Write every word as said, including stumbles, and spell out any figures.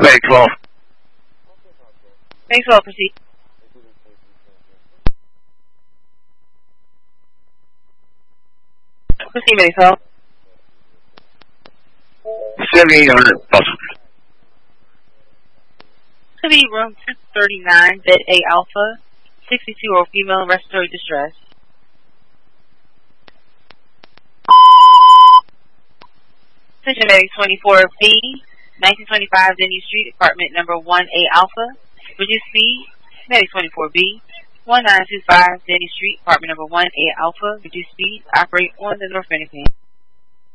Medic twelve. Medic twelve, proceed. Proceed, Medic twelve. seventy-eight hundred, possible. To be room two thirty-nine, bed A alpha, sixty-two-year-old female, respiratory distress. Attention Medic twenty-four B, nineteen twenty-five Denny Street, apartment number one A alpha. Reduce speed. Medic twenty-four B, one nine two five Denny Street, apartment number one A alpha. Reduce speed. Operate on the North Bennington.